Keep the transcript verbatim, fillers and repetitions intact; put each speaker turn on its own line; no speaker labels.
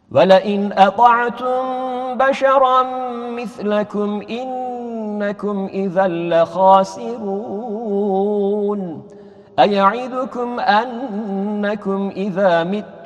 وَلَئِنْ أَطَعْتُمْ بَشَرًا مِثْلَكُمْ إِنَّكُمْ إِذًا لَخَاسِرُونَ أَيَعِدُكُمْ أَنَّكُمْ إِذَا مِتُّمْ